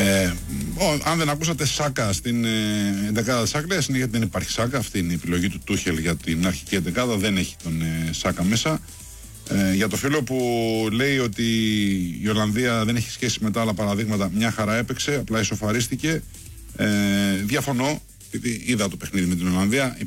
Αν δεν ακούσατε Σάκα στην εντεκάδα της Άγγλιας, είναι γιατί δεν υπάρχει Σάκα. Αυτή είναι η επιλογή του Τούχελ για την αρχική εντεκάδα. Δεν έχει τον Σάκα μέσα. Για το φίλο που λέει ότι η Ολλανδία δεν έχει σχέση με τα άλλα παραδείγματα, μια χαρά έπαιξε, απλά ισοφαρίστηκε. Διαφωνώ, γιατί είδα το παιχνίδι με την Ολλανδία.